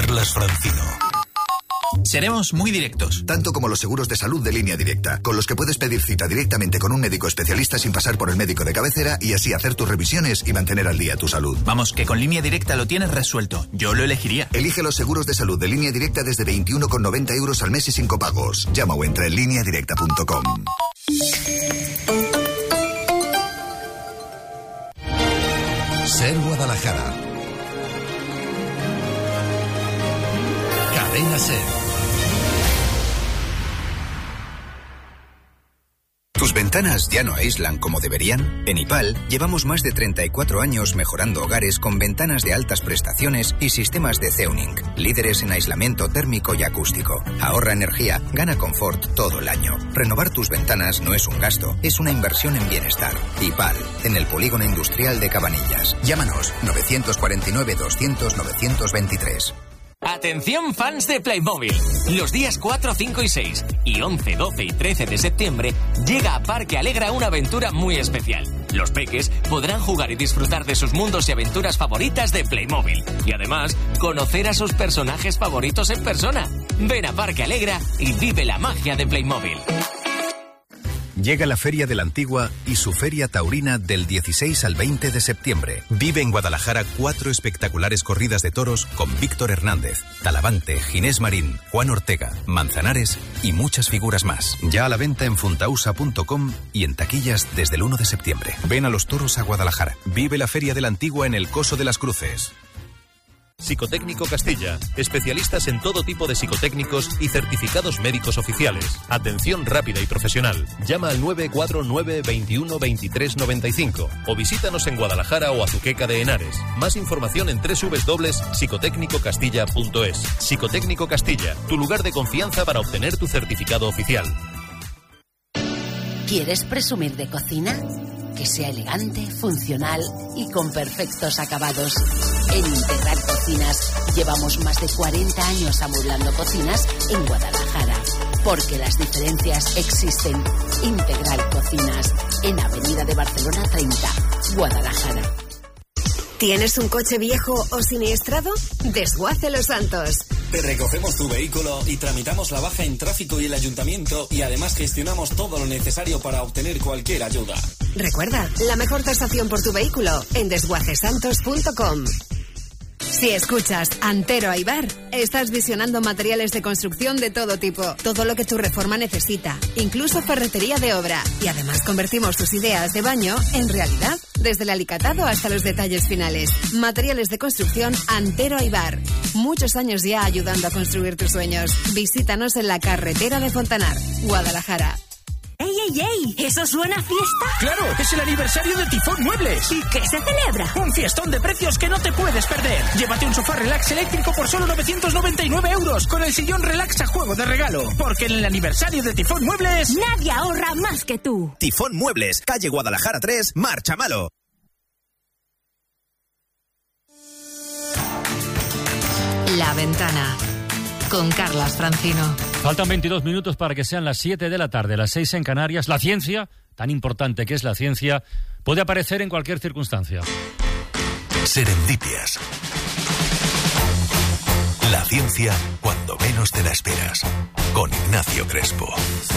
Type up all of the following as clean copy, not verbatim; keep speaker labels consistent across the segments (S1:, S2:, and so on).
S1: Carlas Francino.
S2: Seremos muy directos.
S3: Tanto como los seguros de salud de Línea Directa, con los que puedes pedir cita directamente con un médico especialista sin pasar por el médico de cabecera y así hacer tus revisiones y mantener al día tu salud.
S2: Vamos, que con Línea Directa lo tienes resuelto. Yo lo elegiría.
S3: Elige los seguros de salud de Línea Directa desde 21,90 € al mes y sin copagos. Llama o entra en lineadirecta.com.
S1: Ser Guadalajara. Cadena Ser.
S4: ¿Tus ventanas ya no aíslan como deberían? En IPAL llevamos más de 34 años mejorando hogares con ventanas de altas prestaciones y sistemas de Zeuning, líderes en aislamiento térmico y acústico. Ahorra energía, gana confort todo el año. Renovar tus ventanas no es un gasto, es una inversión en bienestar. IPAL, en el Polígono Industrial de Cabanillas. Llámanos 949 200 923.
S5: Atención fans de Playmobil. Los días 4, 5 y 6 y 11, 12 y 13 de septiembre llega a Parque Alegra una aventura muy especial. Los peques podrán jugar y disfrutar de sus mundos y aventuras favoritas de Playmobil. Y además, conocer a sus personajes favoritos en persona. Ven a Parque Alegra y vive la magia de Playmobil.
S6: Llega la Feria de la Antigua y su Feria Taurina del 16 al 20 de septiembre. Vive en Guadalajara 4 espectaculares corridas de toros con Víctor Hernández, Talavante, Ginés Marín, Juan Ortega, Manzanares y muchas figuras más. Ya a la venta en funtausa.com y en taquillas desde el 1 de septiembre. Ven a los toros a Guadalajara. Vive la Feria de la Antigua en el Coso de las Cruces.
S7: Psicotécnico Castilla, especialistas en todo tipo de psicotécnicos y certificados médicos oficiales. Atención rápida y profesional. Llama al 949 21 23 95 o visítanos en Guadalajara o Azuqueca de Henares. Más información en www.psicotécnicocastilla.es. Psicotécnico Castilla, tu lugar de confianza para obtener tu certificado oficial.
S8: ¿Quieres presumir de cocina? Que sea elegante, funcional y con perfectos acabados. En Integral Cocinas llevamos más de 40 años amueblando cocinas en Guadalajara. Porque las diferencias existen. Integral Cocinas, en Avenida de Barcelona 30, Guadalajara.
S9: ¿Tienes un coche viejo o siniestrado? Desguace Los Santos.
S10: Te recogemos tu vehículo y tramitamos la baja en tráfico y el ayuntamiento y además gestionamos todo lo necesario para obtener cualquier ayuda.
S9: Recuerda, la mejor tasación por tu vehículo en desguacesantos.com. Si escuchas Antero Aybar, estás visionando materiales de construcción de todo tipo, todo lo que tu reforma necesita, incluso ferretería de obra. Y además convertimos tus ideas de baño en realidad, desde el alicatado hasta los detalles finales. Materiales de construcción Antero Aybar. Muchos años ya ayudando a construir tus sueños. Visítanos en la carretera de Fontanar, Guadalajara.
S11: ¡Ey, ey, ey! ¿Eso suena a fiesta?
S12: ¡Claro! ¡Es el aniversario de Tifón Muebles!
S11: ¿Y qué se celebra?
S12: Un fiestón de precios que no te puedes perder. Llévate un sofá relax eléctrico por solo 999 € con el sillón relax a juego de regalo. Porque en el aniversario de Tifón Muebles...
S11: ¡Nadie ahorra más que tú!
S13: Tifón Muebles, calle Guadalajara 3, Marchamalo.
S14: La Ventana, con Carlas Francino.
S15: Faltan 22 minutos para que sean las 7 de la tarde, las 6 en Canarias. La ciencia, tan importante que es la ciencia, puede aparecer en cualquier circunstancia.
S1: Serendipias. La ciencia cuando menos te la esperas. Con Ignacio Crespo.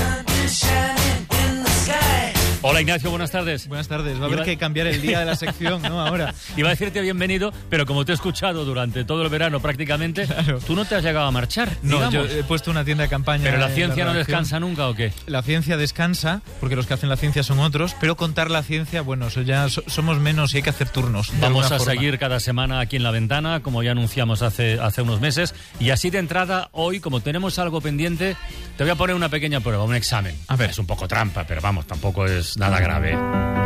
S15: Hola Ignacio, buenas tardes.
S16: Buenas tardes, va a haber que cambiar el día de la sección, ¿no? Ahora.
S15: Iba a decirte bienvenido, pero como te he escuchado durante todo el verano prácticamente, claro. Tú no te has llegado a marchar,
S16: no,
S15: digamos.
S16: Yo he puesto una tienda de campaña.
S15: ¿Pero la ciencia no descansa nunca o qué?
S16: La ciencia descansa, porque los que hacen la ciencia son otros, pero contar la ciencia, bueno, eso ya somos menos y hay que hacer turnos.
S15: Vamos a seguir cada semana aquí en La Ventana, como ya anunciamos hace unos meses, y así de entrada, hoy, como tenemos algo pendiente, te voy a poner una pequeña prueba, un examen.
S16: A ver.
S15: Es un poco trampa, pero vamos, tampoco es nada grave.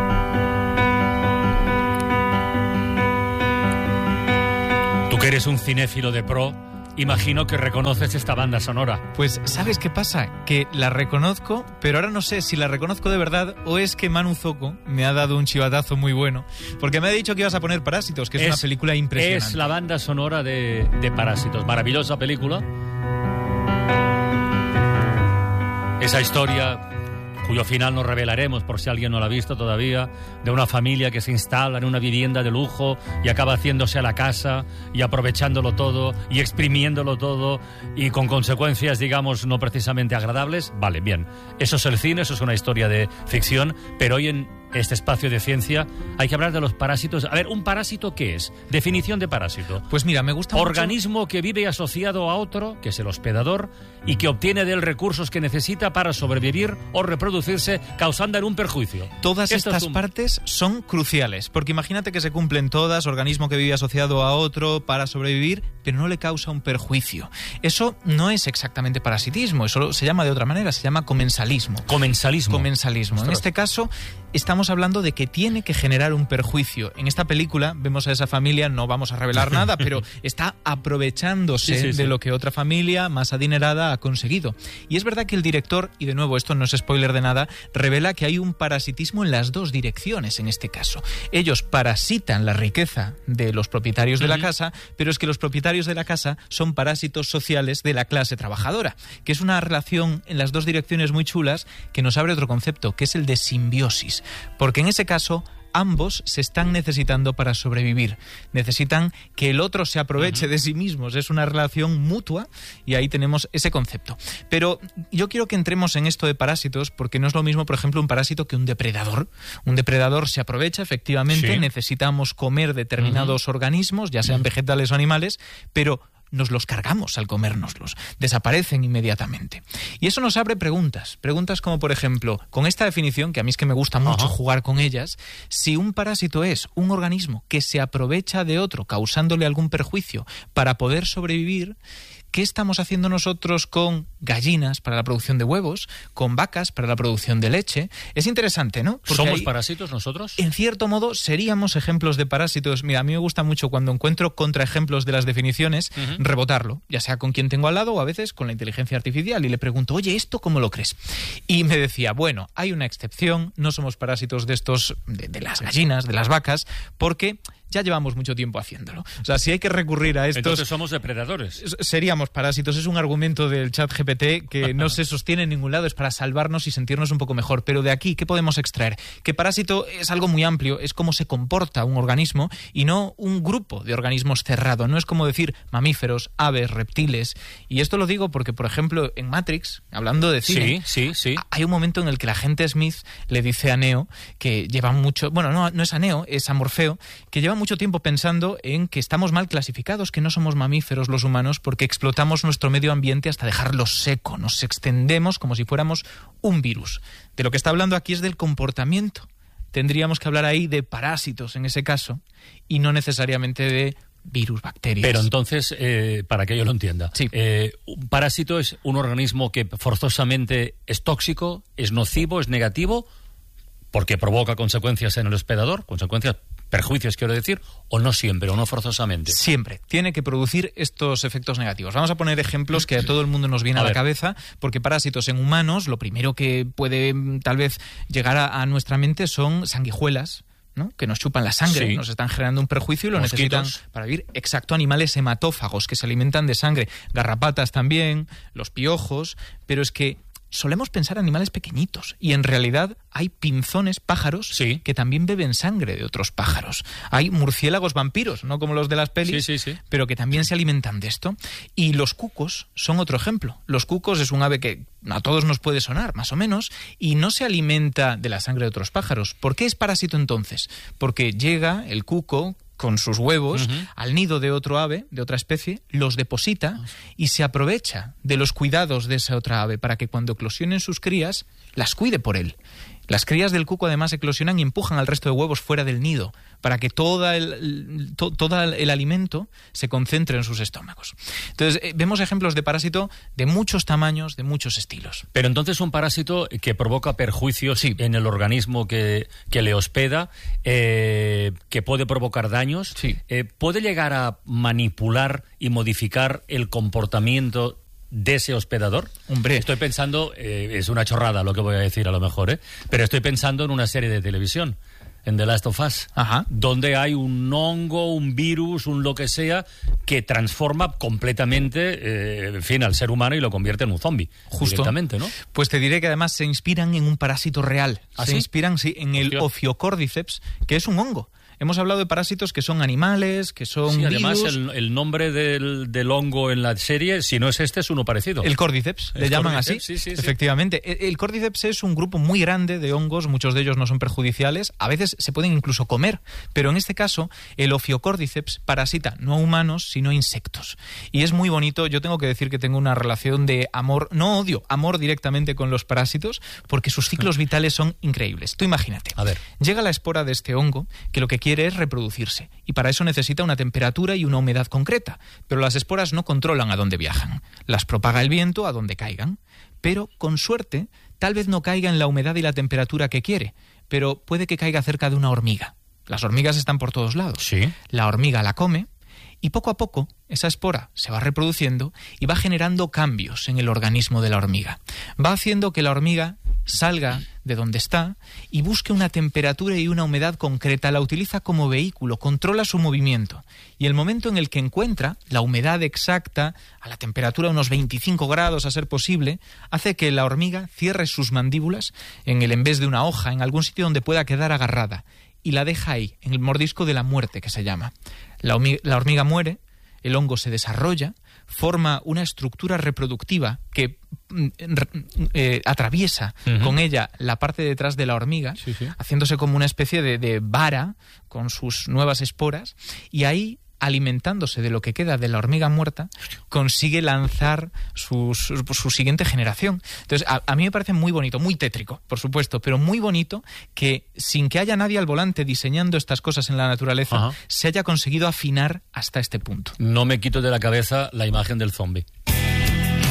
S15: Tú que eres un cinéfilo de pro, imagino que reconoces esta banda sonora.
S16: Pues, ¿sabes qué pasa? Que la reconozco, pero ahora no sé si la reconozco de verdad o es que Manu Zoco me ha dado un chivatazo muy bueno, porque me ha dicho que ibas a poner Parásitos, que es una película impresionante.
S15: Es la banda sonora de Parásitos, maravillosa película. Esa historia cuyo final no revelaremos por si alguien no lo ha visto todavía, de una familia que se instala en una vivienda de lujo y acaba haciéndose a la casa y aprovechándolo todo y exprimiéndolo todo y con consecuencias, digamos, no precisamente agradables. Vale, bien. Eso es el cine, eso es una historia de ficción, pero hoy en este espacio de ciencia hay que hablar de los parásitos. A ver, ¿un parásito qué es? Definición de parásito.
S16: Pues mira, me gusta
S15: organismo mucho que vive asociado a otro, que es el hospedador, y que obtiene de él recursos que necesita para sobrevivir o reproducirse, causando un perjuicio.
S16: Todas estas partes son cruciales, porque imagínate que se cumplen todas, organismo que vive asociado a otro para sobrevivir, pero no le causa un perjuicio. Eso no es exactamente parasitismo, eso se llama de otra manera, se llama comensalismo.
S15: Comensalismo.
S16: En este caso, estamos hablando de que tiene que generar un perjuicio. En esta película vemos a esa familia, no vamos a revelar nada, pero está aprovechándose de lo que otra familia más adinerada ha conseguido. Y es verdad que el director, y de nuevo esto no es spoiler de nada, revela que hay un parasitismo en las dos direcciones en este caso. Ellos parasitan la riqueza de los propietarios de la casa, pero es que los propietarios de la casa son parásitos sociales de la clase trabajadora, que es una relación en las dos direcciones muy chulas que nos abre otro concepto, que es el de simbiosis. Porque en ese caso ambos se están necesitando para sobrevivir. Necesitan que el otro se aproveche de sí mismos. Es una relación mutua y ahí tenemos ese concepto. Pero yo quiero que entremos en esto de parásitos porque no es lo mismo, por ejemplo, un parásito que un depredador. Un depredador se aprovecha, efectivamente, necesitamos comer determinados organismos, ya sean vegetales o animales, pero nos los cargamos al comérnoslos, desaparecen inmediatamente. Y eso nos abre preguntas como por ejemplo, con esta definición, que a mí es que me gusta mucho jugar con ellas, si un parásito es un organismo que se aprovecha de otro causándole algún perjuicio para poder sobrevivir, ¿qué estamos haciendo nosotros con gallinas para la producción de huevos, con vacas para la producción de leche? Es interesante, ¿no? Porque
S15: ¿somos parásitos nosotros?
S16: En cierto modo, seríamos ejemplos de parásitos. Mira, a mí me gusta mucho cuando encuentro contraejemplos de las definiciones, rebotarlo, ya sea con quien tengo al lado o a veces con la inteligencia artificial, y le pregunto, oye, ¿esto cómo lo crees? Y me decía, bueno, hay una excepción, no somos parásitos de estos, de las gallinas, de las vacas, porque ya llevamos mucho tiempo haciéndolo. O sea, si hay que recurrir a estos...
S15: Entonces somos depredadores.
S16: Seríamos parásitos. Es un argumento del ChatGPT que no se sostiene en ningún lado. Es para salvarnos y sentirnos un poco mejor. Pero de aquí, ¿qué podemos extraer? Que parásito es algo muy amplio. Es cómo se comporta un organismo y no un grupo de organismos cerrado. No es como decir mamíferos, aves, reptiles. Y esto lo digo porque, por ejemplo, en Matrix, hablando de cine,
S15: sí.
S16: hay un momento en el que la agente Smith le dice a Neo que lleva mucho... Bueno, no es a Neo, es a Morfeo, que lleva mucho tiempo pensando en que estamos mal clasificados, que no somos mamíferos los humanos porque explotamos nuestro medio ambiente hasta dejarlo seco, nos extendemos como si fuéramos un virus. De lo que está hablando aquí es del comportamiento. Tendríamos que hablar ahí de parásitos en ese caso y no necesariamente de virus, bacterias.
S15: Pero entonces, para que yo lo entienda, un parásito es un organismo que forzosamente es tóxico, es nocivo, es negativo, porque provoca consecuencias en el hospedador, perjuicios, quiero decir, o no siempre, o no forzosamente.
S16: Siempre. Tiene que producir estos efectos negativos. Vamos a poner ejemplos que a todo el mundo nos viene a la cabeza, porque parásitos en humanos, lo primero que puede tal vez llegar a nuestra mente son sanguijuelas, ¿no? Que nos chupan la sangre, nos están generando un perjuicio y lo necesitan para vivir. Exacto, animales hematófagos que se alimentan de sangre, garrapatas también, los piojos, pero es que solemos pensar animales pequeñitos y en realidad hay pinzones, pájaros, que también beben sangre de otros pájaros. Hay murciélagos vampiros, no como los de las pelis, pero que también se alimentan de esto. Y los cucos son otro ejemplo. Los cucos es un ave que a todos nos puede sonar, más o menos, y no se alimenta de la sangre de otros pájaros. ¿Por qué es parásito entonces? Porque llega el cuco con sus huevos al nido de otro ave, de otra especie, los deposita y se aprovecha de los cuidados de esa otra ave para que cuando eclosionen sus crías, las cuide por él. Las crías del cuco además eclosionan y empujan al resto de huevos fuera del nido para que todo el alimento se concentre en sus estómagos. Entonces, vemos ejemplos de parásito de muchos tamaños, de muchos estilos.
S15: Pero entonces un parásito que provoca perjuicios en el organismo que le hospeda, que puede provocar daños, puede llegar a manipular y modificar el comportamiento de ese hospedador.
S16: Hombre,
S15: estoy pensando, es una chorrada lo que voy a decir a lo mejor, pero estoy pensando en una serie de televisión. en The Last of Us, donde hay un hongo, un virus, un lo que sea, que transforma completamente, en fin, al ser humano y lo convierte en un zombie.
S16: Justo.
S15: Directamente, ¿no?
S16: Pues te diré que además se inspiran en un parásito real. Se inspiran, sí, en el Ophiocordyceps, que es un hongo. Hemos hablado de parásitos que son animales, que son virus.
S15: Además, el nombre del hongo en la serie, si no es este, es uno parecido.
S16: El Cordyceps, le llaman así.
S15: Sí.
S16: Efectivamente. El Cordyceps es un grupo muy grande de hongos, muchos de ellos no son perjudiciales, a veces se pueden incluso comer, pero en este caso, el Ophiocordyceps parasita no a humanos, sino a insectos. Y es muy bonito, yo tengo que decir que tengo una relación de amor, no odio, amor directamente con los parásitos, porque sus ciclos vitales son increíbles. Tú imagínate, llega la espora de este hongo, que lo que quiere es reproducirse, y para eso necesita una temperatura y una humedad concreta, pero las esporas no controlan a dónde viajan, las propaga el viento a donde caigan, pero con suerte tal vez no caiga en la humedad y la temperatura que quiere, pero puede que caiga cerca de una hormiga. Las hormigas están por todos lados.
S15: Sí.
S16: La hormiga la come y poco a poco esa espora se va reproduciendo y va generando cambios en el organismo de la hormiga. Va haciendo que la hormiga salga de donde está y busque una temperatura y una humedad concreta, la utiliza como vehículo, controla su movimiento. Y el momento en el que encuentra la humedad exacta, a la temperatura de unos 25 grados a ser posible, hace que la hormiga cierre sus mandíbulas en vez de una hoja, en algún sitio donde pueda quedar agarrada, y la deja ahí, en el mordisco de la muerte, que se llama. La hormiga muere, el hongo se desarrolla, forma una estructura reproductiva que atraviesa con ella la parte de detrás de la hormiga, haciéndose como una especie de vara con sus nuevas esporas, y ahí, alimentándose de lo que queda de la hormiga muerta, consigue lanzar su siguiente generación. Entonces, a mí me parece muy bonito, muy tétrico, por supuesto, pero muy bonito que, sin que haya nadie al volante diseñando estas cosas en la naturaleza, se haya conseguido afinar hasta este punto.
S15: No me quito de la cabeza la imagen del zombie.